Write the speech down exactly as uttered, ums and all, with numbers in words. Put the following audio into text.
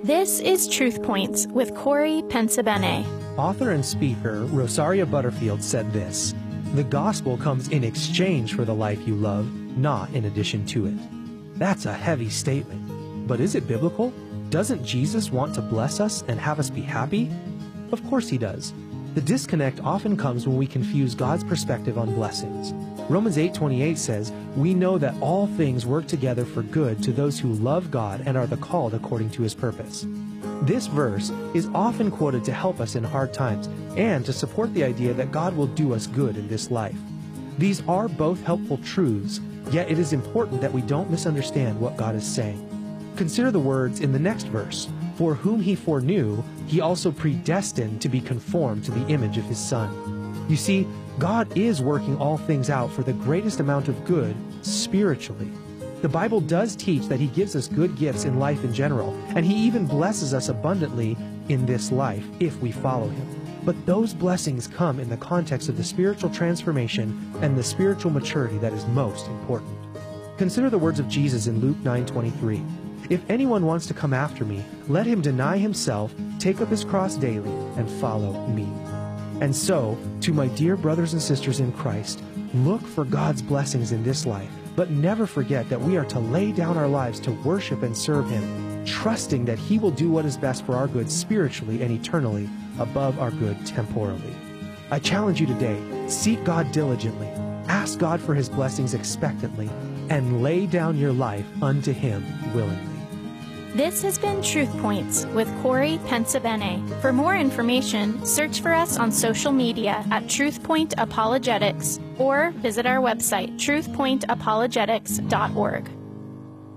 This is Truth Points with Corey Pensabene. Author and speaker Rosaria Butterfield said this: "The gospel comes in exchange for the life you love, not in addition to it." That's a heavy statement. But is it biblical? Doesn't Jesus want to bless us and have us be happy? Of course he does. The disconnect often comes when we confuse God's perspective on blessings. Romans eight twenty-eight says, "We know that all things work together for good to those who love God and are the called according to his purpose." This verse is often quoted to help us in hard times and to support the idea that God will do us good in this life. These are both helpful truths, yet it is important that we don't misunderstand what God is saying. Consider the words in the next verse: "For whom he foreknew, he also predestined to be conformed to the image of his Son." You see, God is working all things out for the greatest amount of good spiritually. The Bible does teach that he gives us good gifts in life in general, and he even blesses us abundantly in this life if we follow him. But those blessings come in the context of the spiritual transformation and the spiritual maturity that is most important. Consider the words of Jesus in Luke nine twenty-three. "If anyone wants to come after me, let him deny himself, take up his cross daily, and follow me." And so, to my dear brothers and sisters in Christ, look for God's blessings in this life, but never forget that we are to lay down our lives to worship and serve him, trusting that he will do what is best for our good spiritually and eternally above our good temporally. I challenge you today, seek God diligently, ask God for his blessings expectantly, and lay down your life unto him willingly. This has been Truth Points with Corey Pensabene. For more information, search for us on social media at TruthPoint Apologetics or visit our website, truth point apologetics dot org.